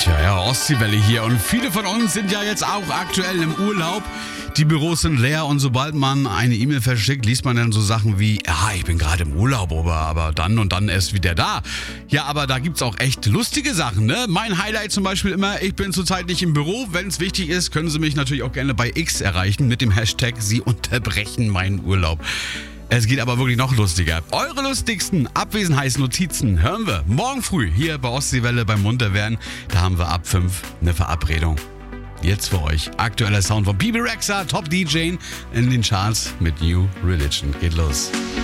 Ja, Ostseewelle hier und viele von uns sind ja jetzt auch aktuell im Urlaub. Die Büros sind leer und sobald man eine E-Mail verschickt, liest man dann so Sachen wie, ja, ich bin gerade im Urlaub, aber dann und dann erst wieder da. Ja, aber da gibt's auch echt lustige Sachen, ne? Mein Highlight zum Beispiel immer, ich bin zurzeit nicht im Büro. Wenn es wichtig ist, können Sie mich natürlich auch gerne bei X erreichen mit dem Hashtag Sie unterbrechen meinen Urlaub. Es geht aber wirklich noch lustiger. Eure lustigsten Abwesenheitsnotizen hören wir morgen früh hier bei Ostseewelle beim Munterwerden. Da haben wir ab 5 eine Verabredung. Jetzt für euch aktueller Sound von Bebe Rexha, Top DJ in den Charts mit New Religion. Geht los.